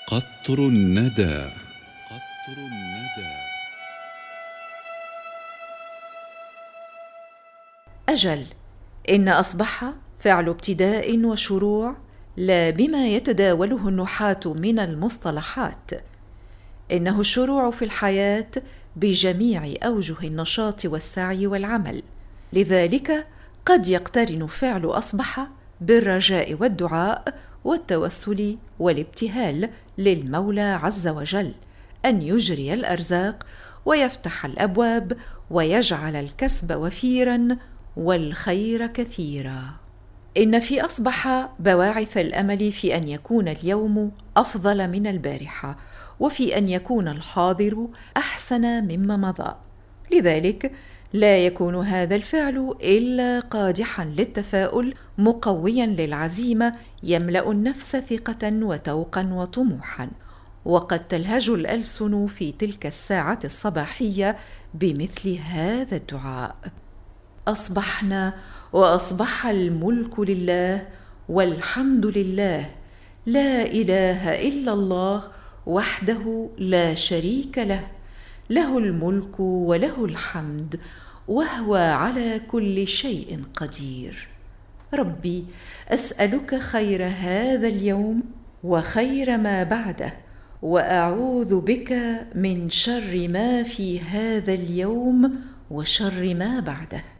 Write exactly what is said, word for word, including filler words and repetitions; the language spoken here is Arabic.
قطر الندى. قطر الندى. أجل، إن أصبح فعل ابتداء وشروع، لا بما يتداوله النحاة من المصطلحات. إنه الشروع في الحياة بجميع أوجه النشاط والسعي والعمل. لذلك قد يقترن فعل أصبح بالرجاء والدعاء والتوسل والابتهال للمولى عز وجل أن يجري الأرزاق ويفتح الأبواب ويجعل الكسب وفيراً والخير كثيراً. إن في أصبح بواعث الأمل في أن يكون اليوم أفضل من البارحة، وفي أن يكون الحاضر أحسن مما مضى. لذلك لا يكون هذا الفعل إلا قادحاً للتفاؤل، مقوياً للعزيمة، يملأ النفس ثقة وتوقاً وطموحاً. وقد تلهج الألسن في تلك الساعة الصباحية بمثل هذا الدعاء: أصبحنا وأصبح الملك لله والحمد لله، لا إله إلا الله وحده لا شريك له، له الملك وله الحمد وهو على كل شيء قدير. ربي، أسألك خير هذا اليوم وخير ما بعده، وأعوذ بك من شر ما في هذا اليوم وشر ما بعده.